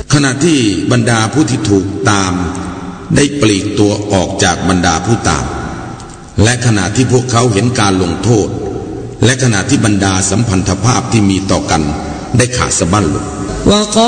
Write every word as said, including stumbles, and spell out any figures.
ขณะที่บรรดาผู้ที่ถูกตามได้ปลีกตัวออกจากบรรดาผู้ตามและขณะที่พวกเขาเห็นการลงโทษและขณะที่บรรดาสัมพันธภาพที่มีต่อกันได้ขาดสะบั้นลง